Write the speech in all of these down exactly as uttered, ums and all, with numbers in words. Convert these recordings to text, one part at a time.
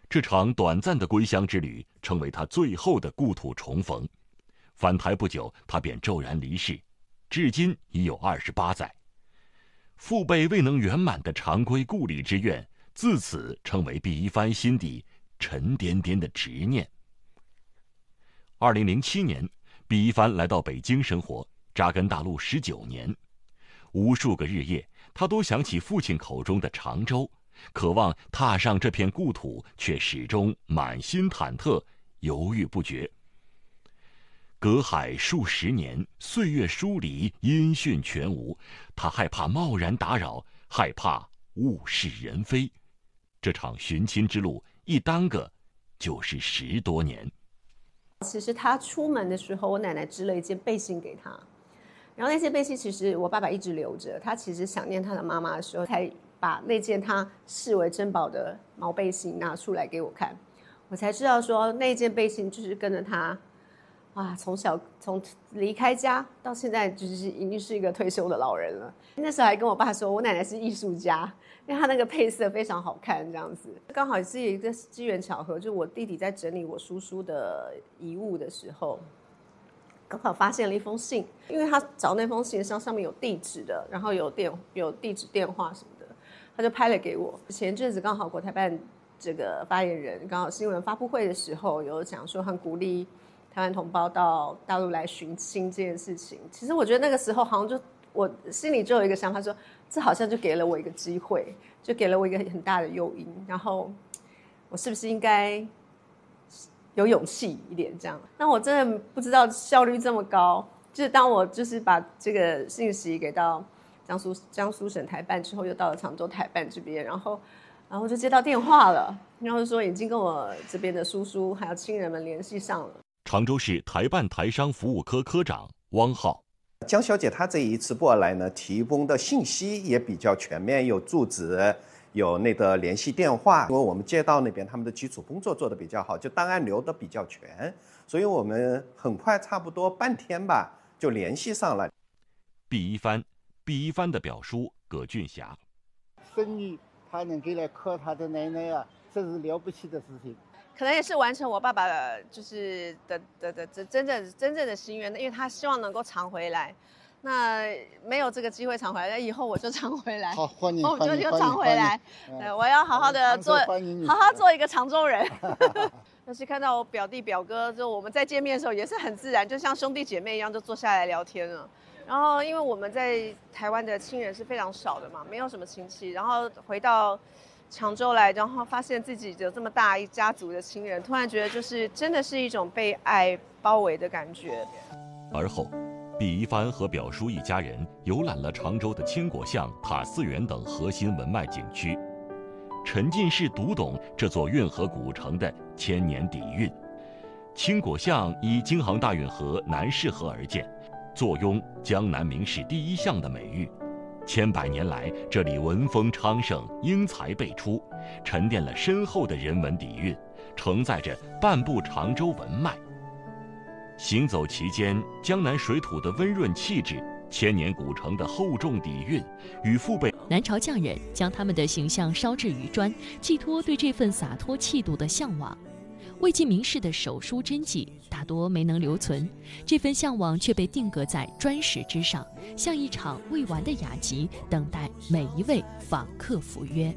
这场短暂的归乡之旅成为他最后的故土重逢。返台不久，他便骤然离世，至今已有二十八载。父辈未能圆满的常归故里之愿，自此成为毕一帆心底沉甸甸的执念。二零零七年，毕一帆来到北京生活，扎根大陆十九年。无数个日夜，他都想起父亲口中的常州，渴望踏上这片故土，却始终满心忐忑，犹豫不决。隔海数十年，岁月疏离，音讯全无，他害怕贸然打扰，害怕物是人非。这场寻亲之路一耽搁就是十多年。 其实他出门的时候，我奶奶织了一件背心给他，然后那件背心其实我爸爸一直留着，他其实想念他的妈妈的时候，才把那件他视为珍宝的毛背心拿出来给我看，我才知道说那件背心就是跟着他啊，从小从离开家到现在，就是已经是一个退休的老人了。那时候还跟我爸说，我奶奶是艺术家，因为她那个配色非常好看，这样子。刚好是一个机缘巧合，就我弟弟在整理我叔叔的遗物的时候，刚好发现了一封信，因为他找那封信上上面有地址的，然后有电有地址电话什么的，他就拍了给我。前阵子刚好国台办这个发言人刚好新闻发布会的时候有讲说很鼓励台湾同胞到大陆来寻亲这件事情，其实我觉得那个时候好像就我心里就有一个想法说，这好像就给了我一个机会，就给了我一个很大的诱因，然后我是不是应该有勇气一点这样？那我真的不知道效率这么高，就是当我就是把这个信息给到江苏江苏省台办之后，又到了常州台办这边，然后然后就接到电话了，然后就说已经跟我这边的叔叔还有亲人们联系上了。 常州市台办台商服务科科长汪浩， 江小姐她这一次过来呢，提供的信息也比较全面，有住址，有那个联系电话。因为我们街道那边他们的基础工作做得比较好，就档案留得比较全，所以我们很快差不多半天吧就联系上了。 毕一帆，毕一帆的表叔葛俊霞， 孙女她能给来看她的奶奶啊，这是了不起的事情。 可能也是完成我爸爸的，就是的的的的真正真正的心愿，因为他希望能够常回来。那没有这个机会常回来，那以后我就常回来。 好，欢迎， 我就就常回来。 对， 我要好好的做，好好做一个常州人。但是看到我表弟表哥，就我们在见面的时候也是很自然，就像兄弟姐妹一样，就坐下来聊天了。然后因为我们在台湾的亲人是非常少的嘛，没有什么亲戚，然后回到常州来，然后发现自己有这么大一家族的亲人，突然觉得就是真的是一种被爱包围的感觉。 而后，毕一帆和表叔一家人游览了常州的千果巷、塔寺园等核心文脉景区，沉浸式读懂这座运河古城的千年底蕴。千果巷依京杭大运河南势河而建，坐拥江南名士第一巷的美誉。千百年来，这里文风昌盛，英才辈出，沉淀了深厚的人文底蕴，承载着半部常州文脉。行走其间，江南水土的温润气质，千年古城的厚重底蕴，与父辈南朝匠人将他们的形象烧制于砖，寄托对这份洒脱气度的向往。魏晋名士的手书真迹大多没能留存，这份向往却被定格在砖石之上，像一场未完的雅集，等待每一位访客赴约。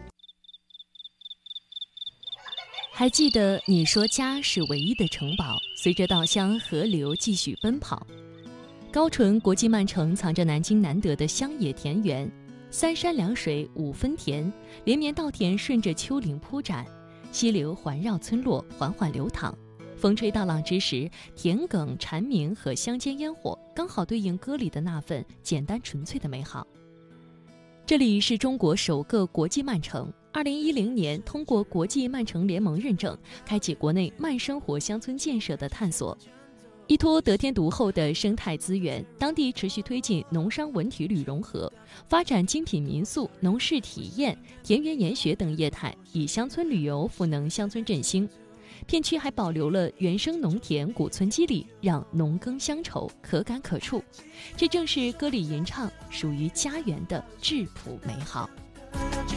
还记得你说家是唯一的城堡，随着稻香河流继续奔跑。高淳国际漫城藏着南京难得的乡野田园，三山两水五分田，连绵稻田顺着丘陵铺展，溪流环绕村落缓缓流淌，风吹稻浪之时，田埂蝉鸣和乡间烟火刚好对应歌里的那份简单纯粹的美好。这里是中国首个国际漫城，二零一零年通过国际漫城联盟认证，开启国内慢生活乡村建设的探索。依托得天独厚的生态资源，当地持续推进农商文体旅融合，发展精品民宿、农事体验、田园研学等业态，以乡村旅游赋能乡村振兴。片区还保留了原生农田古村肌理，让农耕乡愁可感可触。这正是歌里吟唱属于家园的质朴美好。